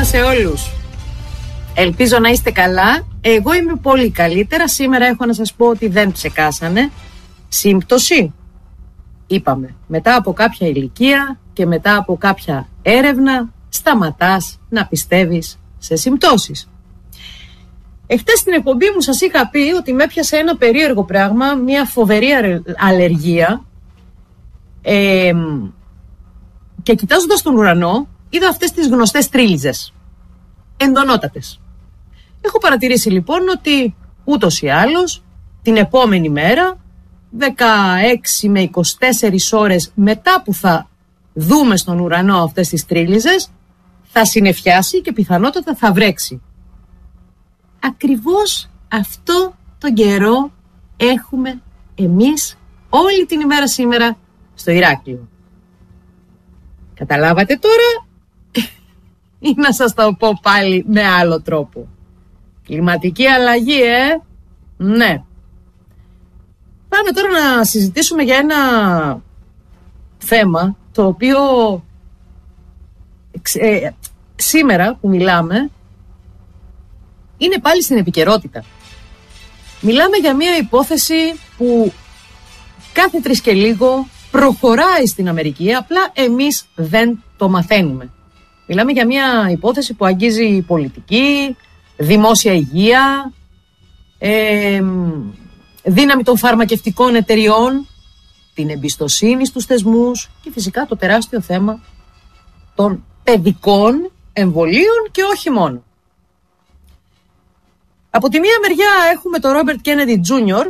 σε όλους. Ελπίζω να είστε καλά. Εγώ είμαι πολύ καλύτερα. Σήμερα έχω να σας πω ότι δεν ψεκάσανε. Σύμπτωση. Είπαμε, μετά από κάποια ηλικία και μετά από κάποια έρευνα, σταματάς να πιστεύεις σε συμπτώσεις. Εχθές στην εκπομπή μου σας είχα πει ότι με έπιασε ένα περίεργο πράγμα, μια φοβερή αλλεργία, και κοιτάζοντας τον ουρανό είδα αυτές τις γνωστές τρίλιζες, εντονότατες. Έχω παρατηρήσει λοιπόν ότι ούτως ή άλλως την επόμενη μέρα, 16 με 24 ώρες μετά που θα δούμε στον ουρανό αυτές τις τρίλιζες, θα συννεφιάσει και πιθανότατα θα βρέξει. Ακριβώς αυτό τον καιρό έχουμε εμείς όλη την ημέρα σήμερα στο Ηράκλειο. Καταλάβατε τώρα ή να σας το πω πάλι με άλλο τρόπο? Κλιματική αλλαγή, ναι. Πάμε τώρα να συζητήσουμε για ένα θέμα το οποίο σήμερα που μιλάμε είναι πάλι στην επικαιρότητα. Μιλάμε για μια υπόθεση που κάθε 3 και λίγο προχωράει στην Αμερική, απλά εμείς δεν το μαθαίνουμε. Μιλάμε για μια υπόθεση που αγγίζει πολιτική, δημόσια υγεία, δύναμη των φαρμακευτικών εταιριών, την εμπιστοσύνη στους θεσμούς και φυσικά το τεράστιο θέμα των παιδικών εμβολίων και όχι μόνο. Από τη μία μεριά έχουμε τον Ρόμπερτ Κέννεντι Τζούνιορ,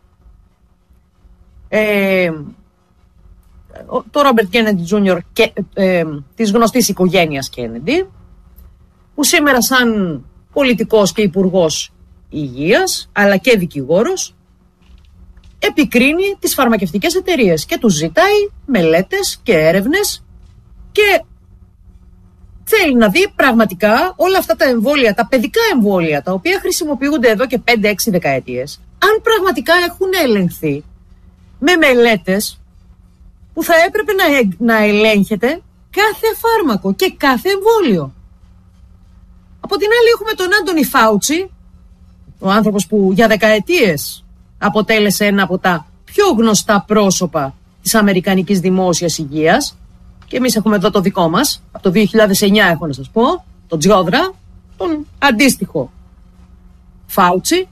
το Ρόμπερτ Κέννεντι Τζούνιορ της γνωστής οικογένειας Κέννεντι, που σήμερα σαν πολιτικός και υπουργός υγείας αλλά και δικηγόρος επικρίνει τις φαρμακευτικές εταιρείες και τους ζητάει μελέτες και έρευνες και θέλει να δει πραγματικά όλα αυτά τα εμβόλια, τα παιδικά εμβόλια, τα οποία χρησιμοποιούνται εδώ και 5-6 δεκαετίες, αν πραγματικά έχουν ελεγχθεί με μελέτες που θα έπρεπε να ελέγχεται κάθε φάρμακο και κάθε εμβόλιο. Από την άλλη έχουμε τον Άντονι Φάουτσι, ο άνθρωπος που για δεκαετίες αποτέλεσε ένα από τα πιο γνωστά πρόσωπα της αμερικανικής δημόσιας υγείας, και εμείς έχουμε εδώ το δικό μας, από το 2009 έχω να σας πω, τον Τζιόδρα, τον αντίστοιχο Φάουτσι.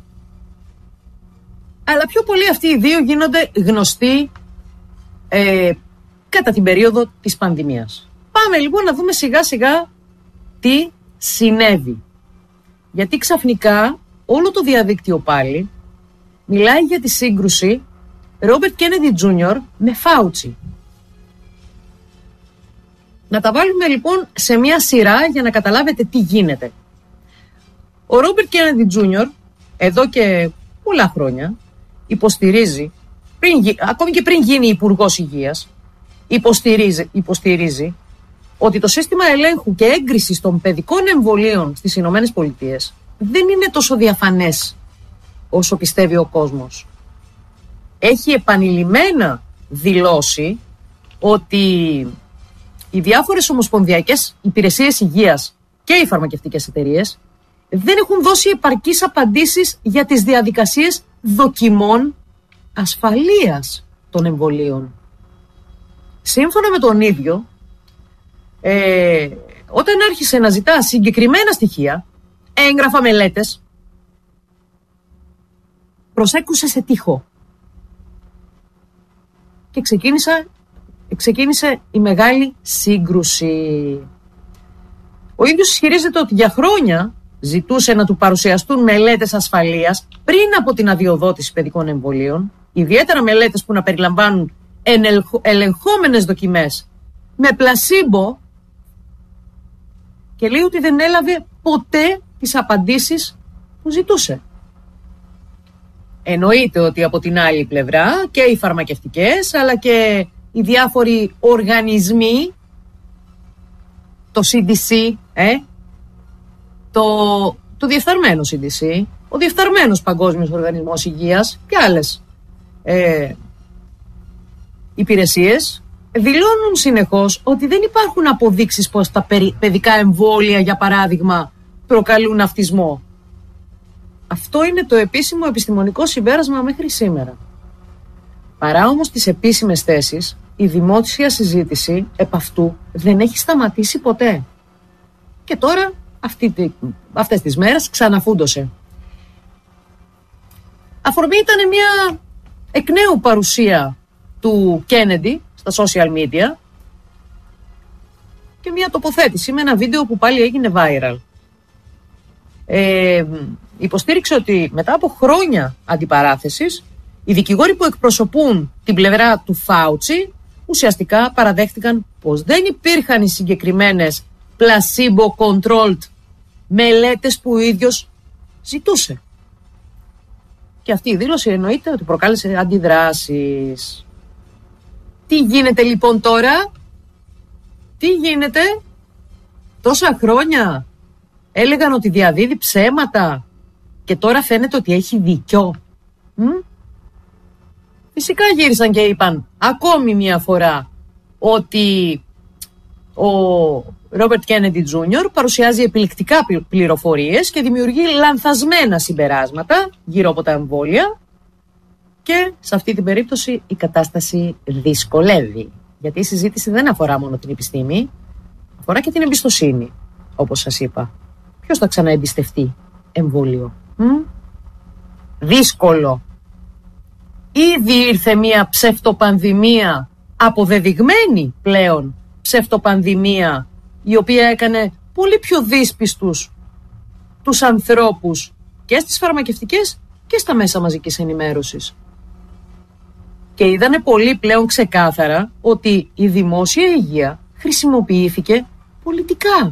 Αλλά πιο πολύ αυτοί οι δύο γίνονται γνωστοί κατά την περίοδο της πανδημίας. Πάμε λοιπόν να δούμε σιγά σιγά τι συνέβη. Γιατί ξαφνικά όλο το διαδίκτυο πάλι μιλάει για τη σύγκρουση Ρόμπερτ Κέννεντι Τζούνιορ με Φάουτσι. Να τα βάλουμε λοιπόν σε μια σειρά για να καταλάβετε τι γίνεται. Ο Ρόμπερτ Κέννεντι Τζούνιορ εδώ και πολλά χρόνια υποστηρίζει, ακόμη και πριν γίνει υπουργός υγείας, υποστηρίζει ότι το σύστημα ελέγχου και έγκρισης των παιδικών εμβολίων στις Ηνωμένες Πολιτείες δεν είναι τόσο διαφανές όσο πιστεύει ο κόσμος. Έχει επανειλημμένα δηλώσει ότι οι διάφορες ομοσπονδιακές υπηρεσίες υγείας και οι φαρμακευτικές εταιρείες δεν έχουν δώσει επαρκείς απαντήσεις για τις διαδικασίες δοκιμών ασφαλείας των εμβολίων. Σύμφωνα με τον ίδιο, όταν άρχισε να ζητά συγκεκριμένα στοιχεία, έγγραφα, μελέτες, προσέκουσε σε τοίχο και ξεκίνησε η μεγάλη σύγκρουση. Ο ίδιος ισχυρίζεται ότι για χρόνια ζητούσε να του παρουσιαστούν μελέτες ασφαλείας πριν από την αδειοδότηση παιδικών εμβολίων, ιδιαίτερα μελέτες που να περιλαμβάνουν ελεγχόμενες δοκιμές με πλασίμπο, και λέει ότι δεν έλαβε ποτέ τις απαντήσεις που ζητούσε. Εννοείται ότι από την άλλη πλευρά και οι φαρμακευτικές αλλά και οι διάφοροι οργανισμοί, το CDC, το διεφθαρμένο CDC, ο διεφθαρμένος Παγκόσμιος Οργανισμός Υγείας και άλλες υπηρεσίες δηλώνουν συνεχώς ότι δεν υπάρχουν αποδείξεις πως τα παιδικά εμβόλια, για παράδειγμα, προκαλούν αυτισμό. Αυτό είναι το επίσημο επιστημονικό συμπέρασμα μέχρι σήμερα. Παρά όμως τις επίσημες θέσεις, η δημόσια συζήτηση επ' αυτού δεν έχει σταματήσει ποτέ. Και τώρα, αυτές τις μέρες, ξαναφούντωσε. Αφορμή ήταν μια εκ νέου παρουσία του Κέννεντι στα social media και μια τοποθέτηση με ένα βίντεο που πάλι έγινε viral. Υποστήριξε ότι μετά από χρόνια αντιπαράθεσης, οι δικηγόροι που εκπροσωπούν την πλευρά του Φάουτσι ουσιαστικά παραδέχτηκαν πως δεν υπήρχαν οι συγκεκριμένες placebo-controlled μελέτες που ο ίδιος ζητούσε. Και αυτή η δήλωση εννοείται ότι προκάλεσε αντιδράσεις. Τι γίνεται λοιπόν τώρα? Τι γίνεται? Τόσα χρόνια έλεγαν ότι διαδίδει ψέματα και τώρα φαίνεται ότι έχει δίκιο. Φυσικά γύρισαν και είπαν ακόμη μια φορά ότι ο Ρόμπερτ Κέννεντι Τζούνιορ παρουσιάζει επιλεκτικά πληροφορίες και δημιουργεί λανθασμένα συμπεράσματα γύρω από τα εμβόλια και σε αυτή την περίπτωση η κατάσταση δυσκολεύει. Γιατί η συζήτηση δεν αφορά μόνο την επιστήμη, αφορά και την εμπιστοσύνη, όπως σας είπα. Ποιος θα ξαναεμπιστευτεί εμβόλιο? Δύσκολο. Ήδη ήρθε μια ψευτοπανδημία, αποδεδειγμένη πλέον ψευτοπανδημία, η οποία έκανε πολύ πιο δύσπιστους τους ανθρώπους και στις φαρμακευτικές και στα μέσα μαζικής ενημέρωσης. Και είδανε πολύ πλέον ξεκάθαρα ότι η δημόσια υγεία χρησιμοποιήθηκε πολιτικά.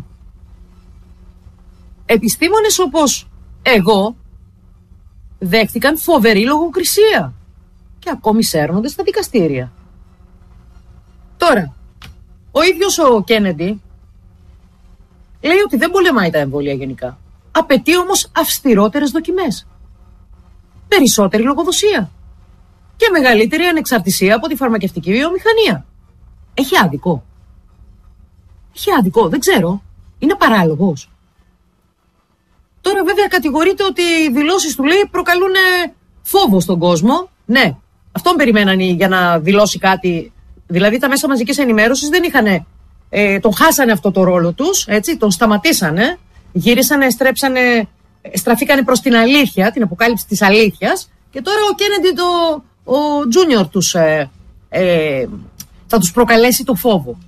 Επιστήμονες όπως εγώ δέχτηκαν φοβερή λογοκρισία και ακόμη σέρνονται στα δικαστήρια. Τώρα, ο ίδιος ο Κέννεντι λέει ότι δεν πολεμάει τα εμβόλια γενικά. Απαιτεί όμως αυστηρότερες δοκιμές, περισσότερη λογοδοσία και μεγαλύτερη ανεξαρτησία από τη φαρμακευτική βιομηχανία. Έχει άδικο? Έχει άδικο, δεν ξέρω. Είναι παράλογος. Τώρα βέβαια κατηγορείται ότι οι δηλώσεις του, λέει, προκαλούν φόβο στον κόσμο. Ναι, αυτόν περιμέναν για να δηλώσει κάτι. Δηλαδή τα μέσα μαζικής ενημέρωσης δεν είχαν, τον χάσανε αυτό το ρόλο τους, έτσι, τον σταματήσανε, γύρισανε, στραφήκανε προς την αλήθεια, την αποκάλυψη της αλήθειας και τώρα ο Κέννεντι, ο Τζούνιορ θα τους προκαλέσει το φόβο.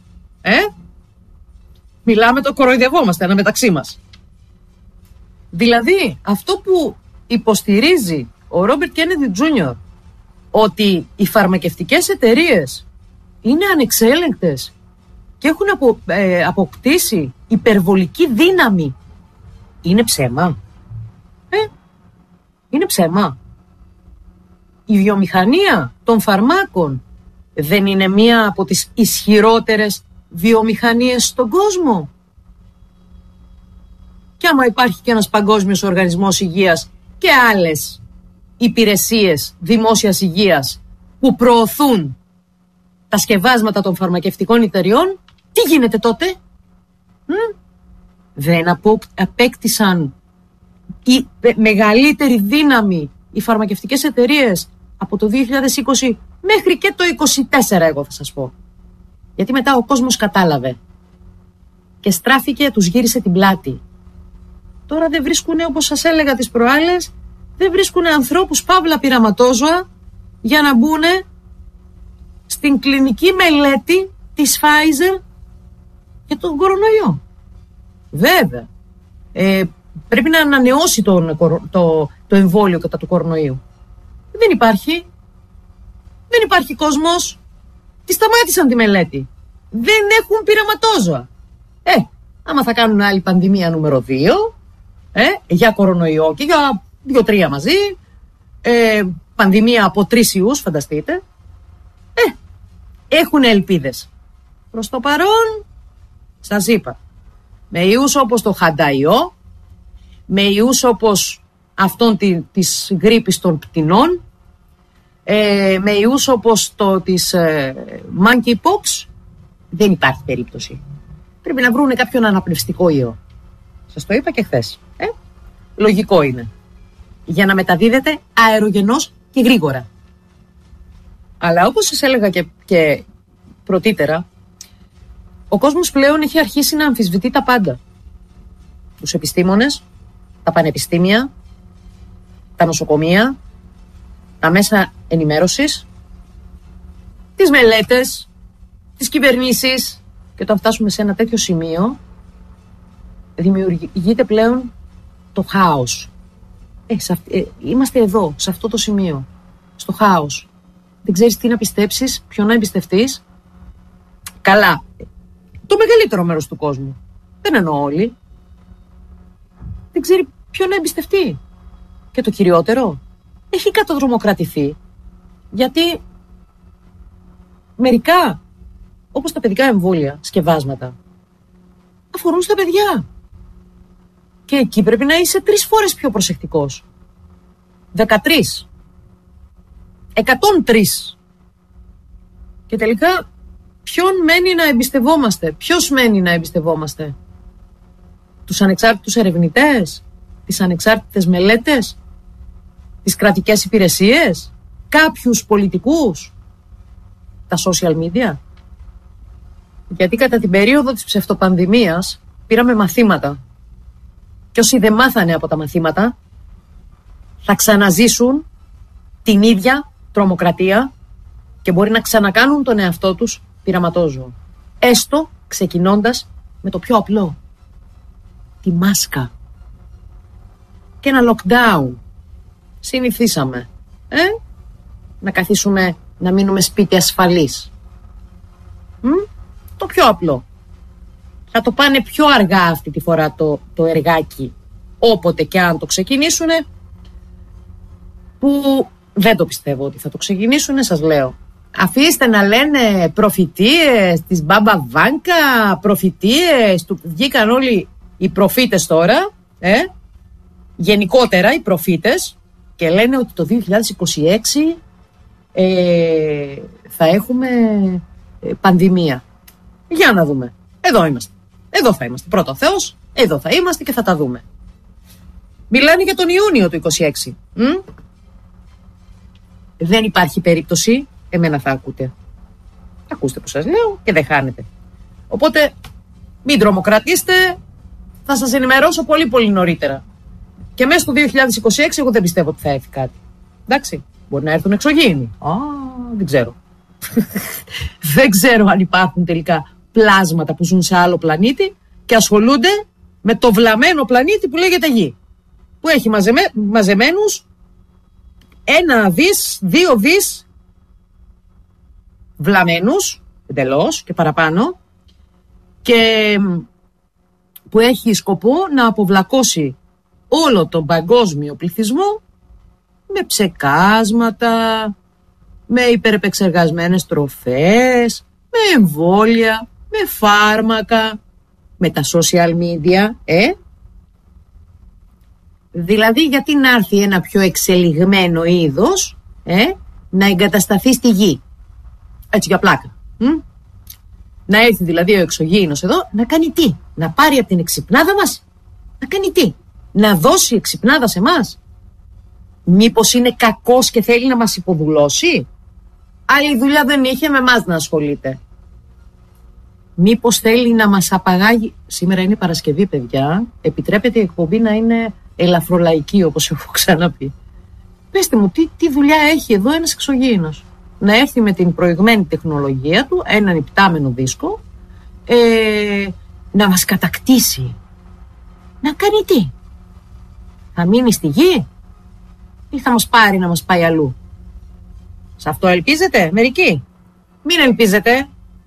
Μιλάμε, το κοροϊδευόμαστε αναμεταξύ μας. Δηλαδή αυτό που υποστηρίζει ο Ρόμπερτ Κέννεντι Τζούνιορ, ότι οι φαρμακευτικές εταιρείες είναι ανεξέλεγκτες και έχουν αποκτήσει υπερβολική δύναμη, είναι ψέμα. Είναι ψέμα. Η βιομηχανία των φαρμάκων δεν είναι μία από τις ισχυρότερες βιομηχανίες στον κόσμο? Και άμα υπάρχει και ένας παγκόσμιος οργανισμός υγείας και άλλες υπηρεσίες δημόσιας υγείας που προωθούν τα σκευάσματα των φαρμακευτικών εταιριών, τι γίνεται τότε? Δεν απέκτησαν η μεγαλύτερη δύναμη οι φαρμακευτικές εταιρείες από το 2020 μέχρι και το 2024, εγώ θα σας πω. Γιατί μετά ο κόσμος κατάλαβε και στράφηκε, τους γύρισε την πλάτη. Τώρα δεν βρίσκουνε, όπως σας έλεγα τις προάλλες, δεν βρίσκουνε ανθρώπους παύλα πειραματόζωα για να μπουνε στην κλινική μελέτη της Pfizer για τον κορονοϊό. Βέβαια, πρέπει να ανανεώσει το εμβόλιο κατά του κορονοϊού. Δεν υπάρχει. Δεν υπάρχει κόσμος. Τη σταμάτησαν τη μελέτη. Δεν έχουν πειραματόζωα. Άμα θα κάνουν άλλη πανδημία νούμερο 2, για κορονοϊό και για 2-3 μαζί, πανδημία από 3 ιούς, φανταστείτε, έχουν ελπίδες. Προς το παρόν, σας είπα, με ιούς όπως το χανταϊό, με ιούς όπως αυτόν της γρίπης των πτηνών, με ιούς όπως το της monkeypox, δεν υπάρχει περίπτωση. Πρέπει να βρουν κάποιον αναπνευστικό ιό. Σας το είπα και χθες. Λογικό είναι. Για να μεταδίδεται αερογενώς και γρήγορα. Αλλά όπως σας έλεγα και πρωτήτερα, ο κόσμος πλέον έχει αρχίσει να αμφισβητεί τα πάντα. Τους επιστήμονες, τα πανεπιστήμια, τα νοσοκομεία, τα μέσα ενημέρωσης, τις μελέτες, τις κυβερνήσεις. Και όταν φτάσουμε σε ένα τέτοιο σημείο, δημιουργείται πλέον το χάος. Είμαστε εδώ, σε αυτό το σημείο, στο χάος. Δεν ξέρεις τι να πιστέψεις, ποιον να εμπιστευτείς. Καλά, το μεγαλύτερο μέρος του κόσμου. Δεν εννοώ όλοι. Δεν ξέρει ποιον να εμπιστευτεί. Και το κυριότερο, έχει καταδρομοκρατηθεί. Γιατί μερικά, όπως τα παιδικά εμβόλια, σκευάσματα, αφορούν στα παιδιά. Και εκεί πρέπει να είσαι 3 φορές πιο προσεκτικός. 13. 103. Και τελικά, ποιον μένει να εμπιστευόμαστε? Ποιος μένει να εμπιστευόμαστε? Τους ανεξάρτητους ερευνητές? Τις ανεξάρτητες μελέτες? Τις κρατικές υπηρεσίες? Κάποιους πολιτικούς? Τα social media? Γιατί κατά την περίοδο της ψευτοπανδημίας πήραμε μαθήματα. Και όσοι δεν μάθανε από τα μαθήματα θα ξαναζήσουν την ίδια τρομοκρατία και μπορεί να ξανακάνουν τον εαυτό τους πειραματόζωο. Έστω ξεκινώντας με το πιο απλό. Τη μάσκα. Και ένα lockdown. Συνηθίσαμε. Να καθίσουμε να μείνουμε σπίτι ασφαλείς. Το πιο απλό. Θα το πάνε πιο αργά αυτή τη φορά το εργάκι. Όποτε και αν το ξεκινήσουνε, που δεν το πιστεύω ότι θα το ξεκινήσουνε, σας λέω. Αφήστε να λένε προφητείες της Μπάμπα Βάνκα, προφητείες του... Βγήκαν όλοι οι προφήτες τώρα, γενικότερα οι προφήτες, και λένε ότι το 2026 θα έχουμε πανδημία. Για να δούμε. Εδώ είμαστε. Εδώ θα είμαστε. Πρώτο Θεός, εδώ θα είμαστε και θα τα δούμε. Μιλάνε για τον Ιούνιο του 2026. Δεν υπάρχει περίπτωση, εμένα θα ακούτε. Ακούστε που σας λέω και δεν χάνετε. Οπότε μην τρομοκρατήστε, θα σας ενημερώσω πολύ πολύ νωρίτερα. Και μέσα στο 2026 εγώ δεν πιστεύω ότι θα έρθει κάτι. Εντάξει, μπορεί να έρθουν εξωγήινοι. Δεν ξέρω. Δεν ξέρω αν υπάρχουν τελικά πλάσματα που ζουν σε άλλο πλανήτη και ασχολούνται με το βλαμμένο πλανήτη που λέγεται Γη. Που έχει μαζεμένους 1 δις, 2 δις βλαμμένους, εντελώς και παραπάνω, και που έχει σκοπό να αποβλακώσει όλο τον παγκόσμιο πληθυσμό με ψεκάσματα, με υπερεπεξεργασμένες τροφές, με εμβόλια, με φάρμακα, με τα social media, Δηλαδή γιατί να έρθει ένα πιο εξελιγμένο είδος να εγκατασταθεί στη γη. Έτσι για πλάκα. Να έρθει δηλαδή ο εξωγήινος εδώ να κάνει τι? Να πάρει από την εξυπνάδα μας? Να κάνει τι? Να δώσει εξυπνάδα σε εμάς? Μήπως είναι κακός και θέλει να μας υποδουλώσει? Άλλη δουλειά δεν είχε με εμάς να ασχολείται? Μήπως θέλει να μας απαγάγει? Σήμερα είναι Παρασκευή, παιδιά. Επιτρέπεται η εκπομπή να είναι ελαφρολαϊκή, όπως έχω ξαναπεί. Πεςτε μου, τι δουλειά έχει εδώ ένας εξωγήινος? Να έρθει με την προηγμένη τεχνολογία του, έναν υπτάμενο δίσκο, να μας κατακτήσει. Να κάνει τι? Θα μείνει στη γη ή θα μας πάρει να μας πάει αλλού? Σε αυτό ελπίζετε μερικοί? Μην ελπίζετε.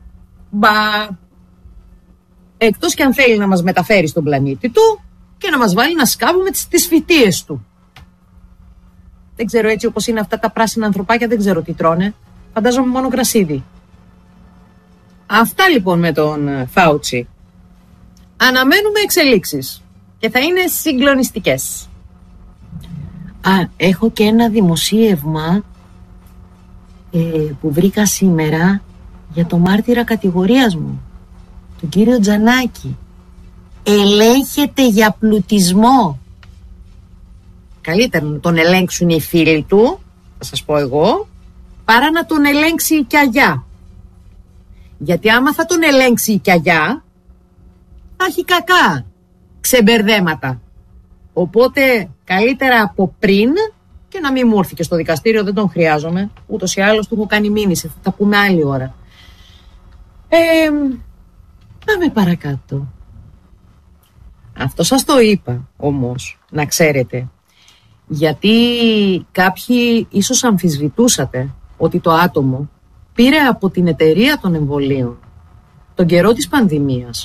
Εκτός και αν θέλει να μας μεταφέρει στον πλανήτη του και να μας βάλει να σκάβουμε τις φυτίες του. Δεν ξέρω, έτσι όπως είναι αυτά τα πράσινα ανθρωπάκια, δεν ξέρω τι τρώνε. Φαντάζομαι μόνο κρασίδι. Αυτά λοιπόν με τον Φάουτσι. Αναμένουμε εξελίξεις και θα είναι συγκλονιστικές. Έχω και ένα δημοσίευμα που βρήκα σήμερα για το μάρτυρα κατηγορίας μου, τον κύριο Τζανάκη. Ελέγχεται για πλουτισμό. Καλύτερα να τον ελέγξουν οι φίλοι του, θα σας πω εγώ, παρά να τον ελέγξει η Κιαγιά. Γιατί άμα θα τον ελέγξει η Κιαγιά, θα έχει κακά ξεμπερδέματα. Οπότε καλύτερα από πριν, και να μην μου έρθει και στο δικαστήριο, δεν τον χρειάζομαι. Ούτως ή άλλως του έχω κάνει μήνυση, θα τα πούμε άλλη ώρα. Πάμε παρακάτω. Αυτό σας το είπα όμως, να ξέρετε. Γιατί κάποιοι ίσως αμφισβητούσατε ότι το άτομο πήρε από την εταιρεία των εμβολίων τον καιρό της πανδημίας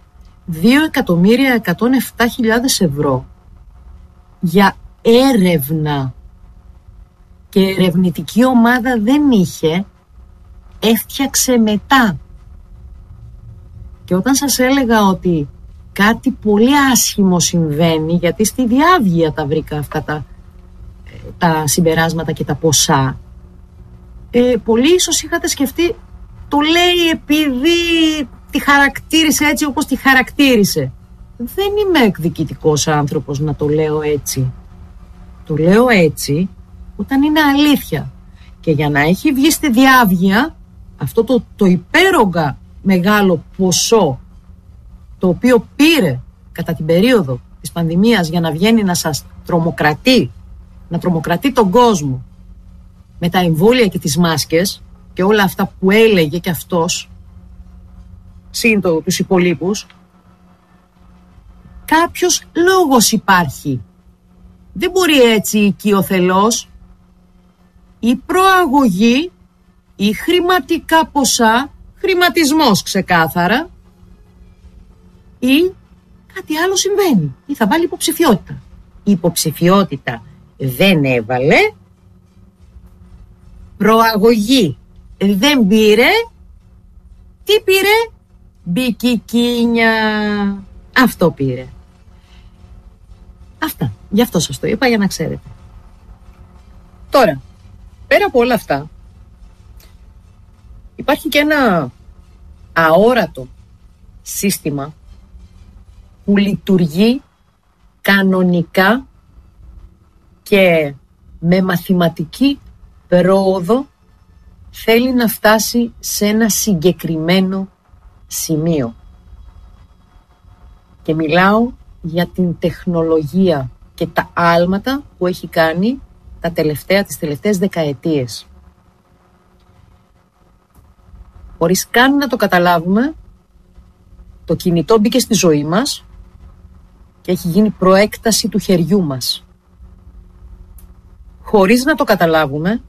2.107.000 ευρώ για έρευνα, και ερευνητική ομάδα δεν είχε, έφτιαξε μετά. Και όταν σας έλεγα ότι κάτι πολύ άσχημο συμβαίνει, γιατί στη διάβγεια τα βρήκα αυτά τα συμπεράσματα και τα ποσά, πολλοί ίσως είχατε σκεφτεί, το λέει επειδή τη χαρακτήρισε έτσι όπως τη χαρακτήρισε. Δεν είμαι εκδικητικός άνθρωπος να το λέω έτσι. Το λέω έτσι όταν είναι αλήθεια. Και για να έχει βγει στη διάβγεια αυτό το υπέρογκα μεγάλο ποσό, το οποίο πήρε κατά την περίοδο της πανδημίας για να βγαίνει να σας τρομοκρατεί, να τρομοκρατεί τον κόσμο με τα εμβόλια και τις μάσκες και όλα αυτά που έλεγε και αυτός, σύν τους υπολείπους, κάποιος λόγος υπάρχει. Δεν μπορεί έτσι οικειοθελώς. Η προαγωγή, η χρηματικά ποσά, χρηματισμός ξεκάθαρα, ή κάτι άλλο συμβαίνει, ή θα βάλει υποψηφιότητα. Η υποψηφιότητα δεν έβαλε, προαγωγή δεν πήρε, τι πήρε? Μπικικίνια. Αυτό πήρε. Αυτά, γι' αυτό σας το είπα, για να ξέρετε. Τώρα, πέρα από όλα αυτά, υπάρχει και ένα αόρατο σύστημα που λειτουργεί κανονικά και με μαθηματική πρόοδο θέλει να φτάσει σε ένα συγκεκριμένο σημείο. Και μιλάω για την τεχνολογία και τα άλματα που έχει κάνει τις τελευταίες δεκαετίες. Χωρίς καν να το καταλάβουμε, το κινητό μπήκε στη ζωή μας και έχει γίνει προέκταση του χεριού μας. Χωρίς να το καταλάβουμε,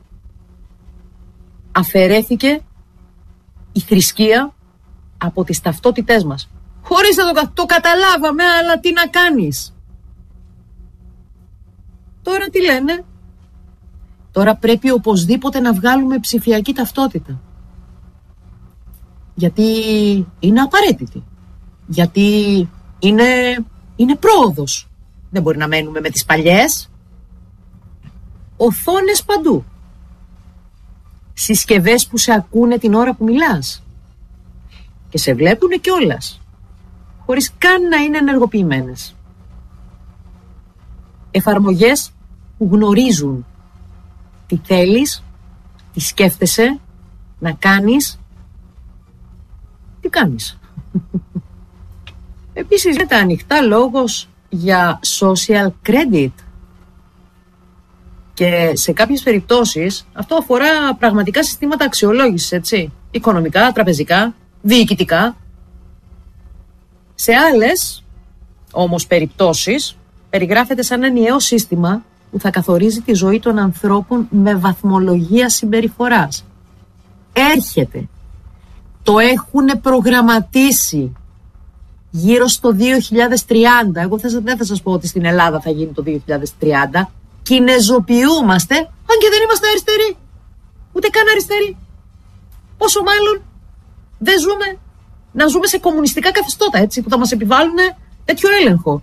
αφαιρέθηκε η θρησκεία από τις ταυτότητές μας. Χωρίς να το καταλάβαμε, αλλά τι να κάνεις. Τώρα τι λένε? Τώρα πρέπει οπωσδήποτε να βγάλουμε ψηφιακή ταυτότητα. Γιατί είναι απαραίτητη. Γιατί είναι πρόοδος. Δεν μπορεί να μένουμε με τις παλιές. Οθόνες παντού. Συσκευές που σε ακούνε την ώρα που μιλάς. Και σε βλέπουνε κιόλας. Χωρίς καν να είναι ενεργοποιημένες. Εφαρμογές που γνωρίζουν τι θέλεις, τι σκέφτεσαι να κάνεις, τι κάνεις. Επίσης είναι τα ανοιχτά λόγος για social credit. Και σε κάποιες περιπτώσεις αυτό αφορά πραγματικά συστήματα αξιολόγησης, έτσι. Οικονομικά, τραπεζικά, διοικητικά. Σε άλλες όμως περιπτώσεις περιγράφεται σαν ενιαίο σύστημα που θα καθορίζει τη ζωή των ανθρώπων με βαθμολογία συμπεριφοράς. Έρχεται. Το έχουν προγραμματίσει γύρω στο 2030. Εγώ δεν θα σας πω ότι στην Ελλάδα θα γίνει το 2030. Κινεζοποιούμαστε, αν και δεν είμαστε αριστεροί. Ούτε καν αριστεροί. Πόσο μάλλον δεν ζούμε, να ζούμε σε κομμουνιστικά καθεστώτα, έτσι, που θα μας επιβάλλουν τέτοιο έλεγχο.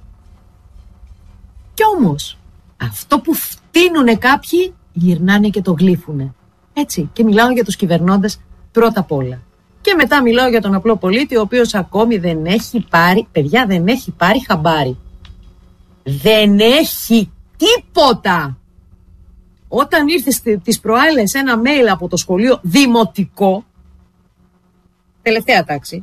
Κι όμως, αυτό που φτύνουνε κάποιοι, γυρνάνε και το γλύφουνε. Έτσι. Και μιλάω για τους κυβερνώντες πρώτα απ' όλα. Και μετά μιλάω για τον απλό πολίτη, ο οποίος ακόμη δεν έχει πάρει, παιδιά, δεν έχει πάρει χαμπάρι. Δεν έχει τίποτα. Όταν ήρθε τις προάλλες ένα mail από το σχολείο δημοτικό, τελευταία τάξη,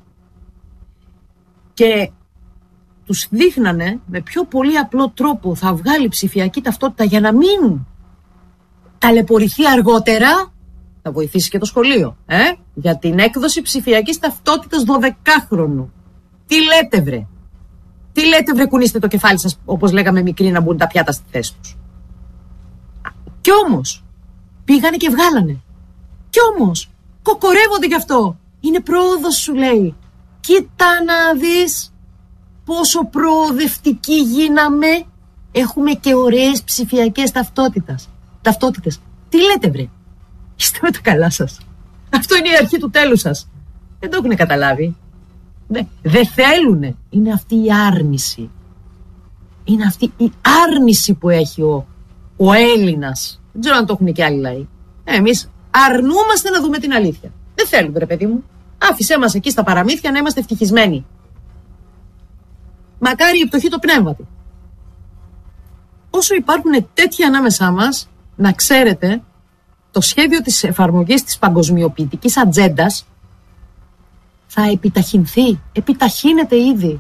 και τους δείχνανε με πιο πολύ απλό τρόπο θα βγάλει ψηφιακή ταυτότητα για να μην ταλαιπωρηθεί αργότερα, θα βοηθήσει και το σχολείο, για την έκδοση ψηφιακής ταυτότητας 12χρονου. Τι λέτε βρε? Τι λέτε βρε, κουνήστε το κεφάλι σας, όπως λέγαμε μικροί, να μπουν τα πιάτα στη θέση τους. Κι όμως πήγανε και βγάλανε. Κι όμως κοκορεύονται γι' αυτό. Είναι πρόοδος, σου λέει. Κοίτα να δεις πόσο προοδευτικοί γίναμε. Έχουμε και ωραίες ψηφιακές ταυτότητες. Τι λέτε βρε? Είστε με τα καλά σας. Αυτό είναι η αρχή του τέλους σας. Δεν το έχουν καταλάβει. Δεν θέλουνε. Είναι αυτή η άρνηση. Είναι αυτή η άρνηση που έχει ο Έλληνας. Δεν ξέρω αν το έχουν και άλλοι λαοί. Εμείς αρνούμαστε να δούμε την αλήθεια. Δεν θέλουμε, ρε παιδί μου. Άφησέ μας εκεί στα παραμύθια να είμαστε ευτυχισμένοι. Μακάρι η πτωχή το πνεύμα του. Όσο υπάρχουν τέτοια ανάμεσά μας, να ξέρετε, το σχέδιο της εφαρμογής της παγκοσμιοποιητικής ατζέντας θα επιταχυνθεί. Επιταχύνεται ήδη.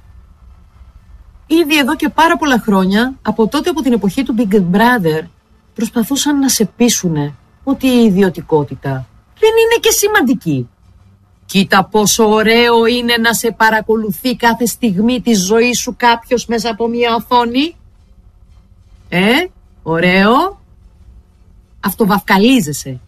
Ήδη εδώ και πάρα πολλά χρόνια, από τότε από την εποχή του Big Brother, προσπαθούσαν να σε πείσουνε ότι η ιδιωτικότητα δεν είναι και σημαντική. Κοίτα πόσο ωραίο είναι να σε παρακολουθεί κάθε στιγμή της ζωής σου κάποιος μέσα από μια οθόνη. Ωραίο. Αυτοβαυκαλίζεσαι.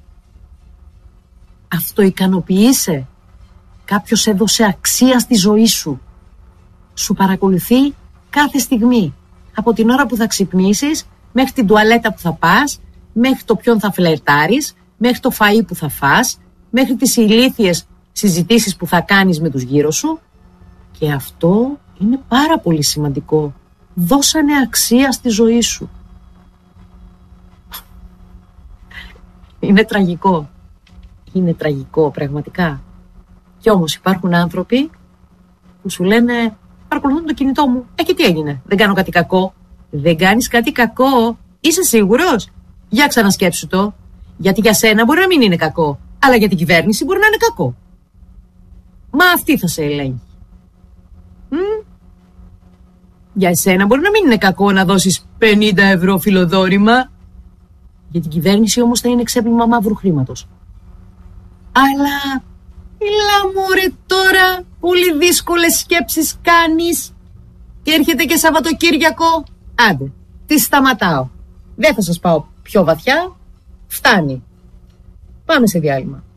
Αυτοικανοποιείσαι. Κάποιος έδωσε αξία στη ζωή σου. Σου παρακολουθεί κάθε στιγμή. Από την ώρα που θα ξυπνήσεις, μέχρι την τουαλέτα που θα πας, μέχρι το ποιον θα φλερτάρεις, μέχρι το φαΐ που θα φας, μέχρι τις ηλίθιες συζητήσεις που θα κάνεις με τους γύρω σου. Και αυτό είναι πάρα πολύ σημαντικό. Δώσανε αξία στη ζωή σου. Είναι τραγικό. Είναι τραγικό πραγματικά. Κι όμως υπάρχουν άνθρωποι που σου λένε παρακολουθούν το κινητό μου. Και τι έγινε? Δεν κάνω κάτι κακό. Δεν κάνεις κάτι κακό. Είσαι σίγουρος? Για ξανασκέψου το. Γιατί για σένα μπορεί να μην είναι κακό, αλλά για την κυβέρνηση μπορεί να είναι κακό. Μα αυτή θα σε ελέγχει. Για εσένα μπορεί να μην είναι κακό να δώσεις 50 ευρώ φιλοδόρημα. Για την κυβέρνηση όμως θα είναι ξέπλυμα μαύρου χρήματος. Αλλά μιλά μου ρε τώρα, πολύ δύσκολες σκέψεις κάνεις και έρχεται και Σαββατοκύριακο. Άντε, τι σταματάω. Δεν θα σας πάω πιο βαθιά. Φτάνει. Πάμε σε διάλειμμα.